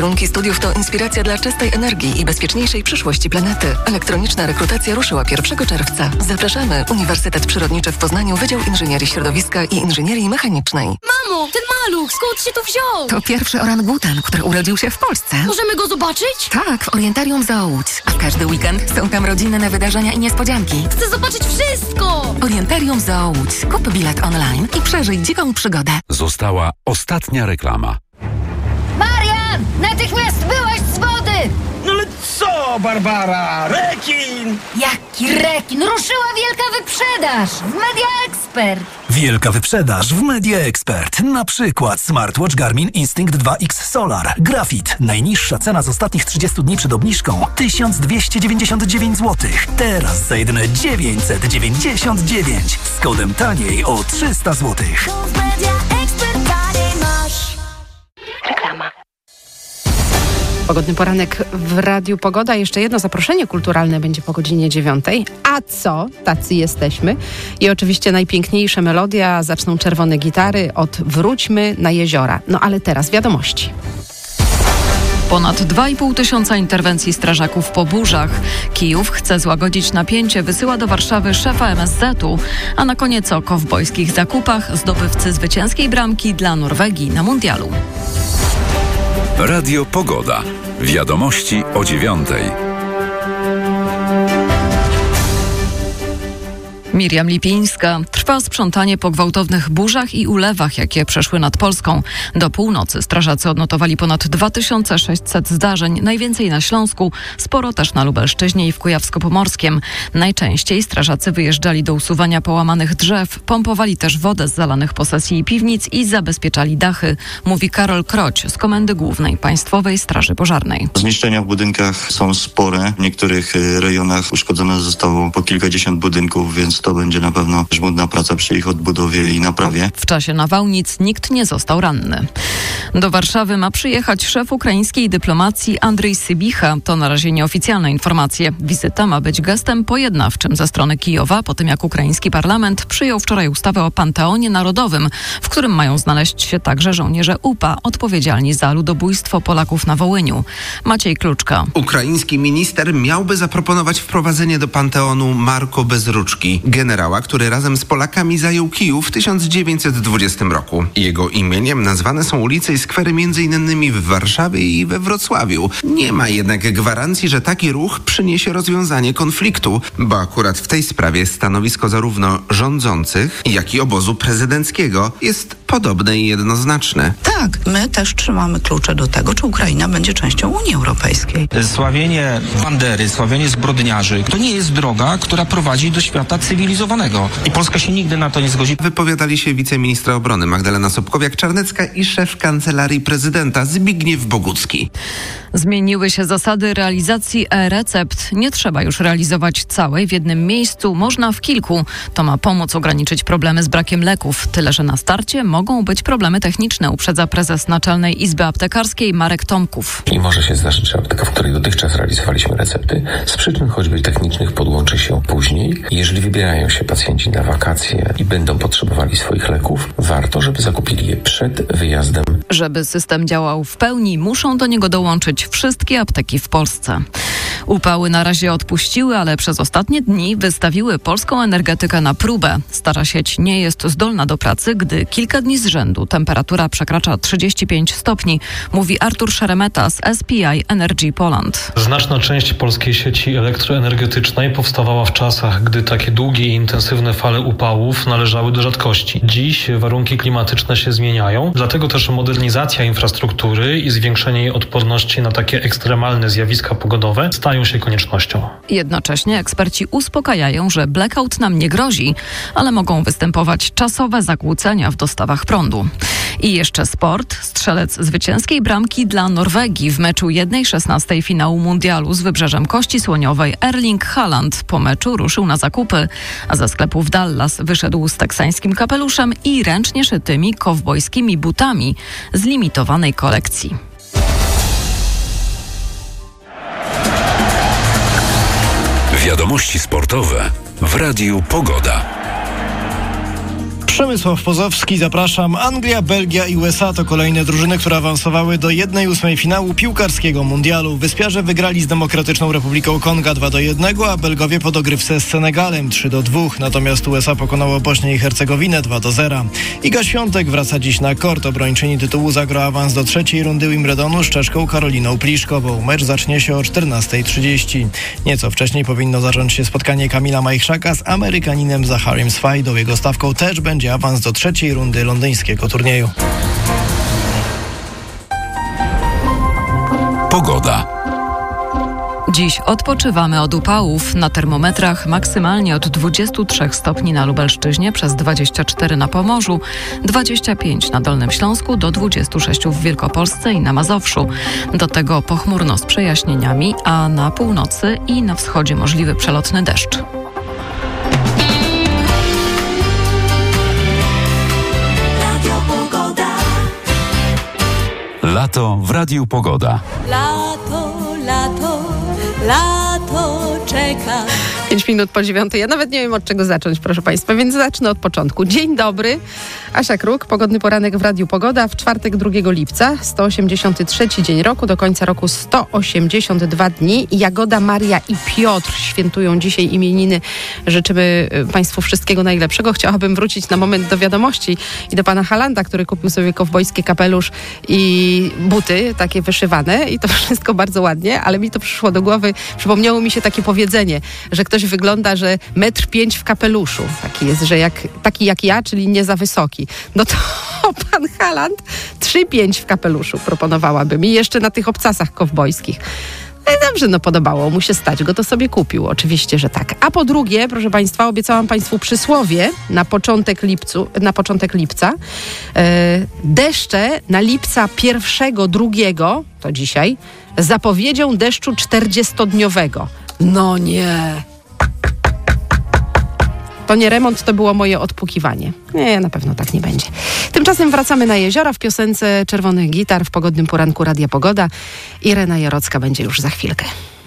Warunki studiów to inspiracja dla czystej energii i bezpieczniejszej przyszłości planety. Elektroniczna rekrutacja ruszyła 1 czerwca. Zapraszamy. Uniwersytet Przyrodniczy w Poznaniu, Wydział Inżynierii Środowiska i Inżynierii Mechanicznej. Mamo, ten maluch, skąd się tu wziął? To pierwszy orangutan, który urodził się w Polsce. Możemy go zobaczyć? Tak, w Orientarium Zoo Łódź. A w każdy weekend są tam rodzinne wydarzenia i niespodzianki. Chcę zobaczyć wszystko! Orientarium Zoo Łódź. Kup bilet online i przeżyj dziką przygodę. Została ostatnia reklama. Marian! Natychmiast wyłaź z wody! No ale co, Barbara? Rekin! Jaki rekin? Ruszyła wielka wyprzedaż w Media Expert. Wielka wyprzedaż w Media Expert. Na przykład smartwatch Garmin Instinct 2X Solar. Grafit. Najniższa cena z ostatnich 30 dni przed obniżką 1299 zł. Teraz za jedyne 999. Z kodem taniej o 300 zł. Reklama. Pogodny poranek w Radiu Pogoda. Jeszcze jedno zaproszenie kulturalne będzie po godzinie 9. A co? Tacy jesteśmy. I oczywiście najpiękniejsze melodia. Zaczną czerwone gitary od Wróćmy na jeziora. No ale teraz wiadomości. Ponad 2,5 tysiąca interwencji strażaków po burzach. Kijów chce złagodzić napięcie, wysyła do Warszawy szefa MSZ-u. A na koniec o kowbojskich zakupach zdobywcy zwycięskiej bramki dla Norwegii na mundialu. Radio Pogoda. Wiadomości o 9:00. Miriam Lipińska. Trwa sprzątanie po gwałtownych burzach i ulewach, jakie przeszły nad Polską. Do północy strażacy odnotowali ponad 2600 zdarzeń, najwięcej na Śląsku, sporo też na Lubelszczyźnie i w Kujawsko-Pomorskiem. Najczęściej strażacy wyjeżdżali do usuwania połamanych drzew, pompowali też wodę z zalanych posesji i piwnic i zabezpieczali dachy, mówi Karol Kroć z Komendy Głównej Państwowej Straży Pożarnej. Zniszczenia w budynkach są spore. W niektórych rejonach uszkodzone zostało po kilkadziesiąt budynków, więc to będzie na pewno żmudna praca przy ich odbudowie i naprawie. W czasie nawałnic nikt nie został ranny. Do Warszawy ma przyjechać szef ukraińskiej dyplomacji Andrzej Sybicha. To na razie nieoficjalne informacje. Wizyta ma być gestem pojednawczym ze strony Kijowa, po tym jak ukraiński parlament przyjął wczoraj ustawę o Panteonie Narodowym, w którym mają znaleźć się także żołnierze UPA odpowiedzialni za ludobójstwo Polaków na Wołyniu. Maciej Kluczka. Ukraiński minister miałby zaproponować wprowadzenie do Panteonu Marko Bezruczki, generała, który razem z Polakami zajął Kijów w 1920 roku. Jego imieniem nazwane są ulice i skwery m.in. w Warszawie i we Wrocławiu. Nie ma jednak gwarancji, że taki ruch przyniesie rozwiązanie konfliktu, bo akurat w tej sprawie stanowisko zarówno rządzących, jak i obozu prezydenckiego jest podobne i jednoznaczne. Tak, my też trzymamy klucze do tego, czy Ukraina będzie częścią Unii Europejskiej. Sławienie bandery, sławienie zbrodniarzy to nie jest droga, która prowadzi do świata cywilizowanego. I Polska się nigdy na to nie zgodzi. Wypowiadali się wiceministra obrony Magdalena Sobkowiak-Czarnecka i szef Kancelarii Prezydenta Zbigniew Bogucki. Zmieniły się zasady realizacji e-recept. Nie trzeba już realizować całej w jednym miejscu, można w kilku. To ma pomóc ograniczyć problemy z brakiem leków. Tyle, że na starcie mogą być problemy techniczne, uprzedza prezes Naczelnej Izby Aptekarskiej Marek Tomków. I może się zdarzyć, że apteka, w której dotychczas realizowaliśmy recepty, z przyczyn choćby technicznych podłączy się później. Jeżeli wybierają się pacjenci na wakacje i będą potrzebowali swoich leków, warto, żeby zakupili je przed wyjazdem. Żeby system działał w pełni, muszą do niego dołączyć wszystkie apteki w Polsce. Upały na razie odpuściły, ale przez ostatnie dni wystawiły polską energetykę na próbę. Stara sieć nie jest zdolna do pracy, gdy kilka dni z rzędu temperatura przekracza 35 stopni, mówi Artur Szeremeta z SPI Energy Poland. Znaczna część polskiej sieci elektroenergetycznej powstawała w czasach, gdy takie długie i intensywne fale upałów należały do rzadkości. Dziś warunki klimatyczne się zmieniają, dlatego też modernizacja infrastruktury i zwiększenie jej odporności na takie ekstremalne zjawiska pogodowe stają się koniecznością. Jednocześnie eksperci uspokajają, że blackout nam nie grozi, ale mogą występować czasowe zakłócenia w dostawach prądu. I jeszcze sport. Strzelec zwycięskiej bramki dla Norwegii w meczu 1/16 finału mundialu z Wybrzeżem Kości Słoniowej Erling Haaland po meczu ruszył na zakupy, a ze sklepu w Dallas wyszedł z teksańskim kapeluszem i ręcznie szytymi kowbojskimi butami z limitowanej kolekcji. Wiadomości sportowe w Radiu Pogoda. Przemysław Pozowski, zapraszam. Anglia, Belgia i USA to kolejne drużyny, które awansowały do 1/8 finału piłkarskiego mundialu. Wyspiarze wygrali z Demokratyczną Republiką Konga 2-1, a Belgowie po dogrywce z Senegalem 3-2. Natomiast USA pokonało Bośnię i Hercegowinę 2-0. Iga Świątek wraca dziś na kort. Obrończyni tytułu zagra awans do trzeciej rundy Wimbledonu z Czeszką Karoliną Pliszkową. Mecz zacznie się o 14:30. Nieco wcześniej powinno zacząć się spotkanie Kamila Majchrzaka z Amerykaninem Zachariem Swajdą. Jego stawką też będzie awans do trzeciej rundy londyńskiego turnieju. Pogoda. Dziś odpoczywamy od upałów. Na termometrach maksymalnie od 23 stopni na Lubelszczyźnie, przez 24 na Pomorzu, 25 na Dolnym Śląsku, do 26 w Wielkopolsce i na Mazowszu. Do tego pochmurno z przejaśnieniami, a na północy i na wschodzie możliwy przelotny deszcz. Lato w Radiu Pogoda. Lato, lato, lato czeka. 5 minut po 9. Ja nawet nie wiem, od czego zacząć, proszę Państwa, więc zacznę od początku. Dzień dobry. Asia Kruk, pogodny poranek w Radiu Pogoda w czwartek 2 lipca, 183 dzień roku, do końca roku 182 dni. Jagoda, Maria i Piotr świętują dzisiaj imieniny. Życzymy Państwu wszystkiego najlepszego. Chciałabym wrócić na moment do wiadomości i do pana Halanda, który kupił sobie kowbojski kapelusz i buty takie wyszywane i to wszystko bardzo ładnie, ale mi to przyszło do głowy, przypomniało mi się takie powiedzenie, że ktoś wygląda, że 1,5 m w kapeluszu. Taki jest, że taki jak ja, czyli nie za wysoki. No to pan Haland 3,5 w kapeluszu proponowałabym i jeszcze na tych obcasach kowbojskich. No i dobrze, podobało mu się stać go, to sobie kupił. Oczywiście, że tak. A po drugie, proszę Państwa, obiecałam Państwu przysłowie na początek lipca. Deszcze na lipca 1, 2, to dzisiaj, zapowiedzią deszczu 40-dniowego. No nie. To nie remont, to było moje odpukiwanie. Nie, na pewno tak nie będzie. Tymczasem wracamy na jeziora w piosence Czerwonych Gitar w pogodnym poranku Radia Pogoda. Irena Jarocka będzie już za chwilkę.